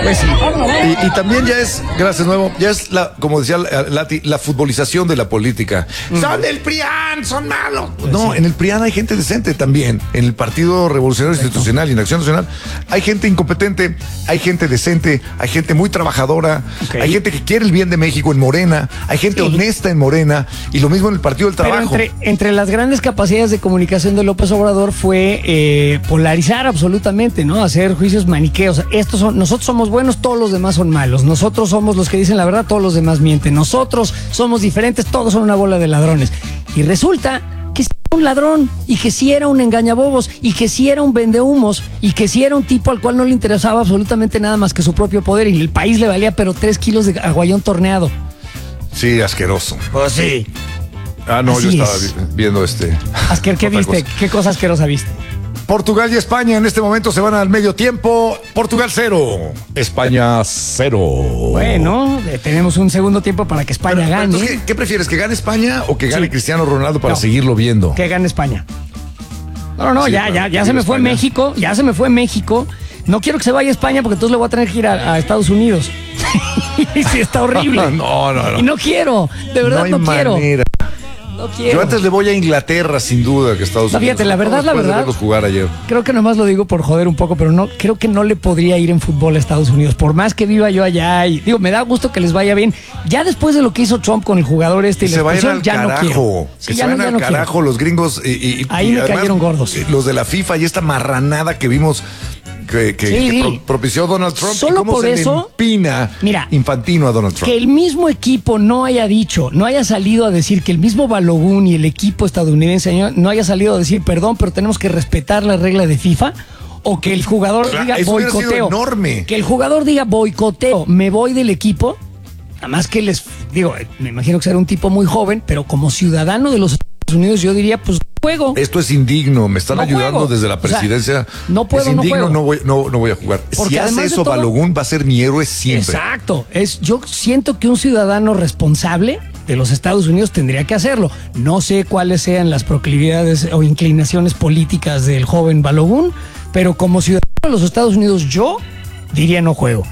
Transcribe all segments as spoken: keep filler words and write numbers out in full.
Pues sí. Y, y también ya es, gracias nuevo, ya es la, como decía Lati, la futbolización de la política. Mm. Son del PRIAN, son malos. Pues no, sí. En el PRIAN hay gente decente también. En el Partido Revolucionario Perfecto. Institucional y en Acción Nacional hay gente incompetente, hay gente decente, hay gente muy trabajadora, okay. Hay gente que quiere el bien de México en Morena, hay gente sí. honesta en Morena y lo mismo en el Partido del Trabajo. Pero entre, entre las grandes capacidades de comunicación de López Obrador fue eh, polarizar absolutamente, ¿no? Hacer juicios maniqueos. Estos son, nosotros somos buenos, todos los demás son malos. Nosotros somos los que dicen la verdad, todos los demás mienten. Nosotros somos diferentes, todos son una bola de ladrones. Y resulta que sí era un ladrón, y que sí era un engañabobos, y que sí era un vendehumos, y que sí era un tipo al cual no le interesaba absolutamente nada más que su propio poder, y el país le valía pero tres kilos de aguayón torneado. Sí, asqueroso. Pues sí. Ah, no, Así yo estaba es. viendo este. Asquer, ¿qué viste? Cosa. ¿Qué cosa asquerosa viste? Portugal y España en este momento se van al medio tiempo. Portugal cero, España cero. Bueno, eh, tenemos un segundo tiempo para que España pero, gane. Pero entonces, ¿qué, ¿Qué prefieres? ¿Que gane España o que gane sí. Cristiano Ronaldo para no, seguirlo viendo? Que gane España. No, no, no, sí, ya, ya, ya se me fue España. México, ya se me fue México. No quiero que se vaya a España porque entonces le voy a tener que ir a, a Estados Unidos. Y sí, está horrible. No, no, no. Y no quiero, de verdad no, no quiero. Manera. No quiero. Yo antes le voy a Inglaterra, sin duda, que Estados no, Unidos. Fíjate, la verdad, la verdad. De jugar ayer. Creo que nomás lo digo por joder un poco, pero no, creo que no le podría ir en fútbol a Estados Unidos. Por más que viva yo allá y digo, me da gusto que les vaya bien. Ya después de lo que hizo Trump con el jugador este y que la se vayan al ya carajo. no quiero. Que Sí, se ya vayan no, ya al no carajo quiero. los gringos. Y, y, Ahí y me además, cayeron gordos. Los de la FIFA y esta marranada que vimos. Que, que, sí, que sí. pro, propició Donald Trump. Solo y cómo por se eso, empina mira, infantino a Donald Trump. Que el mismo equipo no haya dicho, no haya salido a decir, que el mismo Balogun y el equipo estadounidense no haya salido a decir, perdón, pero tenemos que respetar la regla de FIFA, o que el jugador claro, diga eso boicoteo. hubiera sido enorme. Que el jugador diga boicoteo, me voy del equipo. Nada más que les digo, me imagino que será un tipo muy joven, pero como ciudadano de los Estados Unidos, yo diría, pues juego. Esto es indigno, me están no ayudando juego. desde la presidencia. O sea, no puedo, es indigno, no, no, voy, no, no voy a jugar. Porque si hace eso, todo, Balogun va a ser mi héroe siempre. Exacto. Es, yo siento que un ciudadano responsable de los Estados Unidos tendría que hacerlo. No sé cuáles sean las proclividades o inclinaciones políticas del joven Balogun, pero como ciudadano de los Estados Unidos, yo diría no juego.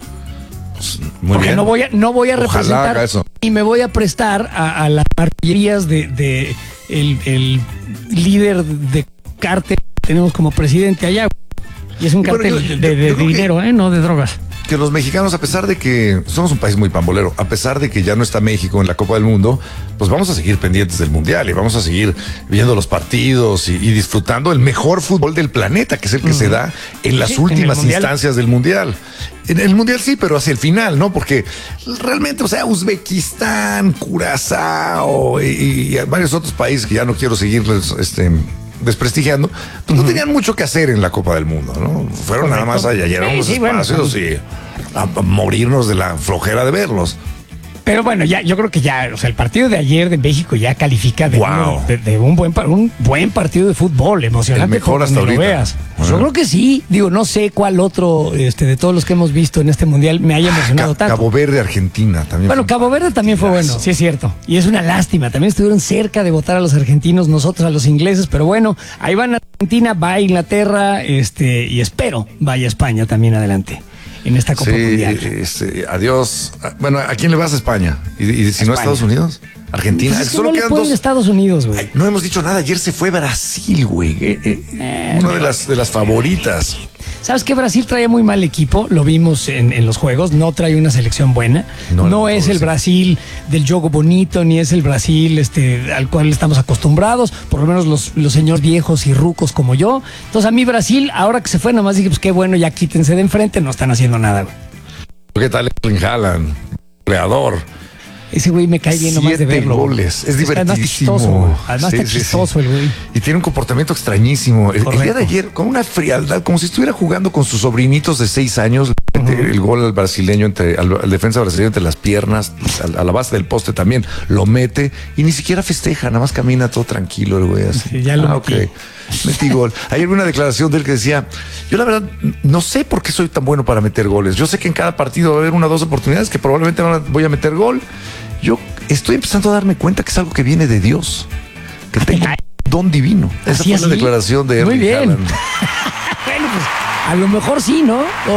Pues, muy Porque bien. no voy a, no voy a Ojalá representar haga eso. y me voy a prestar a, a las martillerías de, de el, el líder de cártel que tenemos como presidente allá. Y es un cártel bueno, yo, de, de, de dinero, que, ¿eh? No de drogas. Que los mexicanos, a pesar de que somos un país muy pambolero, a pesar de que ya no está México en la Copa del Mundo, pues vamos a seguir pendientes del Mundial y vamos a seguir viendo los partidos y, y disfrutando el mejor fútbol del planeta, que es el que mm. se da en las sí, últimas en instancias del Mundial. En el Mundial sí, pero hacia el final, ¿no? Porque realmente, o sea, Uzbekistán, Curazao y, y varios otros países que ya no quiero seguirles, este... desprestigiando, pues uh-huh. no tenían mucho que hacer en la Copa del Mundo, ¿no? Fueron Correcto. Nada más allá, llenaron los sí, espacios bueno, y a, a morirnos de la flojera de verlos. Pero bueno, ya, yo creo que ya, o sea, el partido de ayer de México ya califica de, wow. uno, de, de un buen un buen partido de fútbol, emocionante. El mejor hasta ahorita. Lo veas. Bueno. Yo creo que sí. Digo, no sé cuál otro este, de todos los que hemos visto en este mundial me haya emocionado ah, tanto. Cabo Verde, Argentina también. Bueno, Cabo Verde también fue bueno, sí es cierto. Y es una lástima. También estuvieron cerca de votar a los argentinos, nosotros a los ingleses, pero bueno, ahí van a Argentina, va a Inglaterra, este, y espero vaya a España también adelante en esta Copa sí, Mundial. Este, adiós. Bueno, ¿a quién le vas a España? ¿Y, y si España. No a Estados Unidos? Argentina. Pues es que Solo no quedan le dos. De Estados Unidos, güey. Ay, no hemos dicho nada. Ayer se fue Brasil, güey. Eh, eh, eh, Una de las, de las favoritas. ¿Sabes qué? Brasil trae muy mal equipo, lo vimos en, en los juegos, no trae una selección buena, no, no, no es el Brasil del juego bonito, ni es el Brasil este, al cual estamos acostumbrados, por lo menos los, los señores viejos y rucos como yo. Entonces a mí Brasil, ahora que se fue, nomás dije, pues qué bueno, ya quítense de enfrente, no están haciendo nada, güey. ¿Qué tal Erling Haaland? Creador. Ese güey me cae bien nomás de verlo. Goles. Es divertidísimo. Además chistoso, además sí, está sí, chistoso sí. el güey. Y tiene un comportamiento extrañísimo. El, el día de ayer, con una frialdad, como si estuviera jugando con sus sobrinitos de seis años, uh-huh. el gol al brasileño, entre, al, al defensa brasileño entre las piernas, a, a la base del poste también, lo mete y ni siquiera festeja, nada más camina todo tranquilo el güey. Así. Sí, ya lo ah, metí. Okay. Metí gol. Ayer vi una declaración de él que decía, yo la verdad no sé por qué soy tan bueno para meter goles. Yo sé que en cada partido va a haber una o dos oportunidades que probablemente voy a meter gol. Yo estoy empezando a darme cuenta que es algo que viene de Dios, que tengo un don divino. Esa así, fue así. la declaración de Erling Muy bien. Haaland. Bueno, pues a lo mejor sí, ¿no?